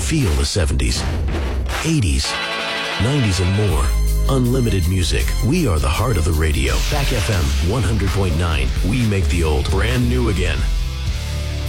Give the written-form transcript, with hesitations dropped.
Feel the 70s, 80s, 90s, and more. Unlimited music. We are the heart of the radio. Back FM 100.9. We make the old brand new again.